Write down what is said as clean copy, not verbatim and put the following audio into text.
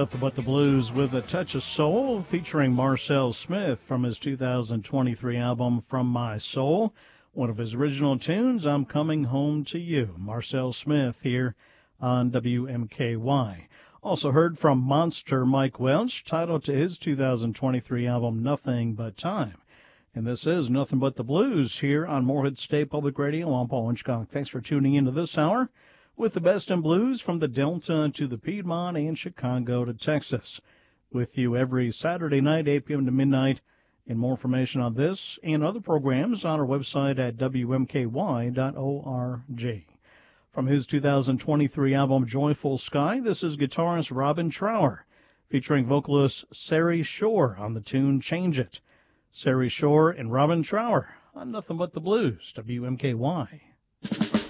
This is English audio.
Nothing But the Blues with a Touch of Soul, featuring Marcel Smith from his 2023 album From My Soul. One of his original tunes, I'm Coming Home to You. Marcel Smith here on WMKY. Also heard from Monster Mike Welch, titled to his 2023 album Nothing But Time. And this is Nothing But the Blues here on Morehead State Public Radio. I'm Paul Hinchcock. Thanks for tuning into this hour with the best in blues from the Delta to the Piedmont and Chicago to Texas. With you every Saturday night, 8 p.m. to midnight. And more information on this and other programs on our website at WMKY.org. From his 2023 album Joyful Sky, this is guitarist Robin Trower, featuring vocalist Sari Shore on the tune Change It. Sari Shore and Robin Trower on Nothing But the Blues, WMKY.